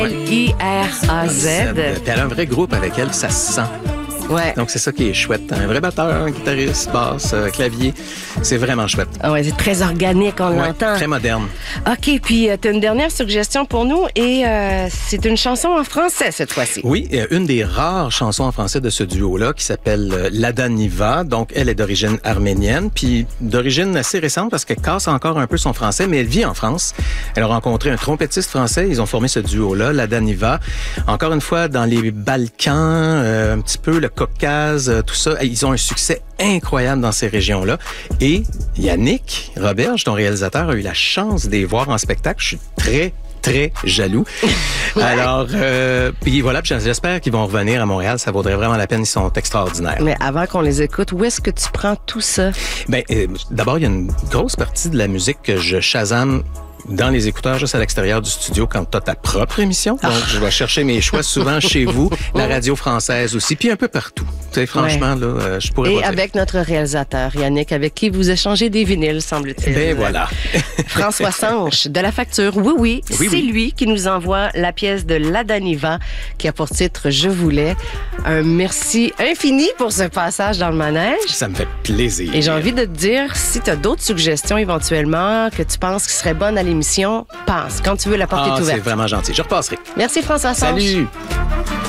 L-I-R-A-Z. Puis elle a un vrai groupe avec elle, ça se sent. Ouais. Donc, c'est ça qui est chouette. Un vrai batteur, un guitariste, basse, clavier. C'est vraiment chouette. Ah ouais, c'est très organique, on l'entend. Très moderne. OK, puis tu as une dernière suggestion pour nous et c'est une chanson en français cette fois-ci. Oui, une des rares chansons en français de ce duo-là qui s'appelle Lada Niva. Donc, elle est d'origine arménienne, puis d'origine assez récente parce qu'elle casse encore un peu son français, mais elle vit en France. Elle a rencontré un trompettiste français. Ils ont formé ce duo-là, Lada Niva. Encore une fois, dans les Balkans, un petit peu le Caucase, tout ça. Ils ont un succès incroyable dans ces régions-là. Et Yannick Roberge, ton réalisateur, a eu la chance de les voir en spectacle. Je suis très jaloux. Ouais. Alors, puis voilà, puis j'espère qu'ils vont revenir à Montréal. Ça vaudrait vraiment la peine. Ils sont extraordinaires. Mais avant qu'on les écoute, où est-ce que tu prends tout ça? Ben, d'abord, il y a une grosse partie de la musique que je shazam dans les écouteurs, juste à l'extérieur du studio, quand tu as ta propre émission. Donc, je vais chercher mes choix souvent chez vous, la radio française aussi, puis un peu partout. Tu sais, franchement, là, je pourrais pas dire. Et avec notre réalisateur, Yannick, avec qui vous échangez des vinyles, semble-t-il. Ben voilà. François Sanche, de La Facture. Oui, c'est lui qui nous envoie la pièce de Lada Niva, qui a pour titre « Je voulais ». Un merci infini pour ce passage dans le manège. Ça me fait plaisir. Et j'ai envie de te dire, si tu as d'autres suggestions éventuellement, que tu penses qui seraient bonnes à l'émission, passe. Quand tu veux, la porte est ouverte. C'est vraiment gentil. Je repasserai. Merci François Sanche. Salut.